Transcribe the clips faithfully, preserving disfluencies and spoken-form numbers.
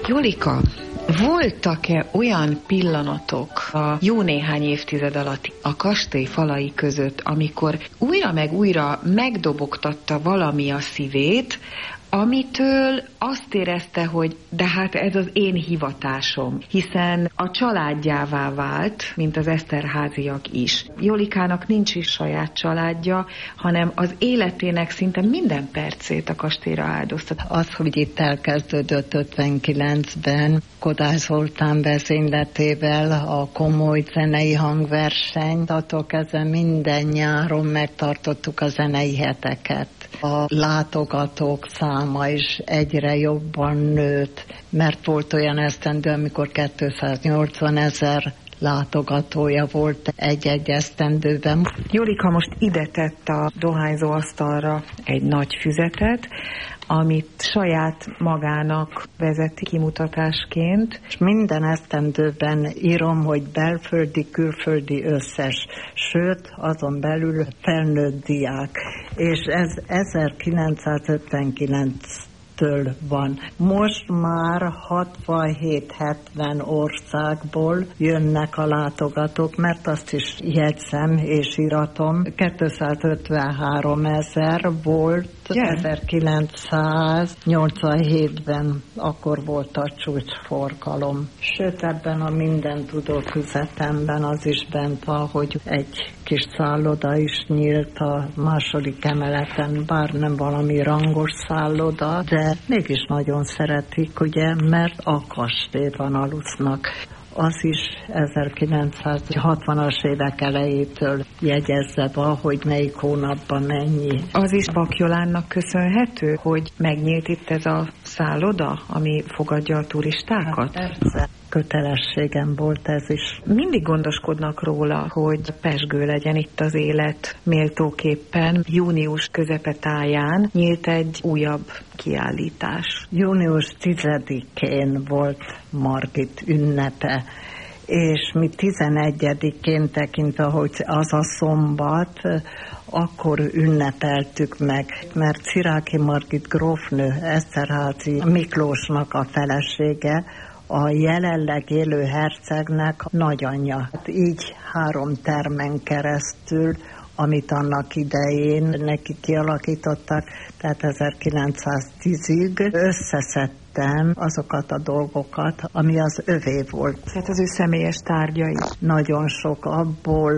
Jolika, voltak-e olyan pillanatok a jó néhány évtized alatt a kastély falai között, amikor újra meg újra megdobogtatta valami a szívét, amitől azt érezte, hogy de hát ez az én hivatásom, hiszen a családjává vált, mint az Eszterháziak is. Jolikának nincs is saját családja, hanem az életének szinte minden percét a kastélyra áldozta. Az, hogy itt elkezdődött ötvenkilencben Kodály Zoltán vezényletével a komoly zenei hangverseny, attól kezdve minden nyáron megtartottuk a zenei heteket. A látogatók száma is egyre jobban nőtt, mert volt olyan esztendő, amikor kétszáznyolcvan ezer látogatója volt egy-egy esztendőben. Jolika most ide tett a dohányzó asztalra egy nagy füzetet, amit saját magának vezeti kimutatásként. És minden esztendőben írom, hogy belföldi, külföldi összes, sőt, azon belül felnőtt diák. És ez ezerkilencszázötvenkilenctől van. Most már hatvanhét-hetven országból jönnek a látogatók, mert azt is jegyzem és íratom. kétszázötvenhárom ezer volt yeah. ezerkilencszáznyolcvanhétben, akkor volt a csúcsforgalom. Sőt, ebben a mindentudó füzetemben az is bent van, hogy egy kis szálloda is nyílt a második emeleten, bár nem valami rangos szálloda, de mégis nagyon szeretik, ugye, mert a kastélyban alusznak. Az is ezerkilencszázhatvanas évek elejétől jegyezze be, hogy melyik hónapban mennyi. Az is Bakjolánnak köszönhető, hogy megnyílt itt ez a szálloda, ami fogadja a turistákat? Hát persze. Kötelességem volt ez is. Mindig gondoskodnak róla, hogy pezsgő legyen itt az élet méltóképpen. Június közepetáján nyílt egy újabb kiállítás. Június tizedikén volt Margit ünnepe, és mi tizenegyedikén tekintve, hogy az a szombat, akkor ünnepeltük meg, mert Cziráky Margit grófnő, Eszterházy Miklósnak a felesége, a jelenleg élő hercegnek nagyanyja. Hát így három termen keresztül, amit annak idején neki kialakítottak, tehát ezerkilencszáztízig összeszedtem azokat a dolgokat, ami az övé volt. Tehát az ő személyes tárgyai. Nagyon sok abból,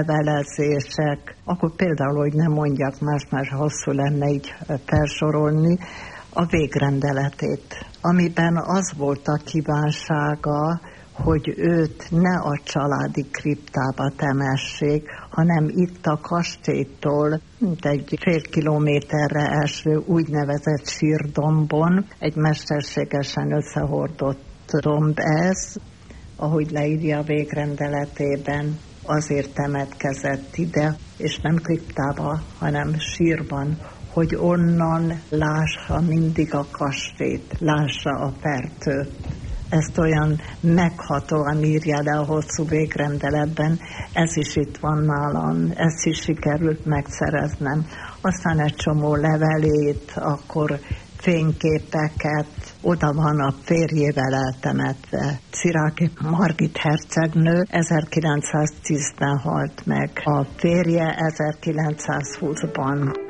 levelezések, akkor például, hogy nem mondjak más, mert hosszú lenne így felsorolni, a végrendeletét, amiben az volt a kívánsága, hogy őt ne a családi kriptába temessék, hanem itt a kastélytól, mint egy fél kilométerre eső úgynevezett sírdombon, egy mesterségesen összehordott domb ez, ahogy leírja a végrendeletében, azért temetkezett ide, és nem kriptába, hanem sírban, hogy onnan lássa mindig a kastélyt, lássa a Fertőt. Ezt olyan meghatóan írja le a hosszú végrendeletben, ez is itt van nálam, ezt is sikerült megszereznem. Aztán egy csomó levelét, akkor fényképeket, oda van a férjével eltemetve. Cziráky Margit hercegnő ezerkilencszáztízben halt meg, a férje ezerkilencszázhúszban.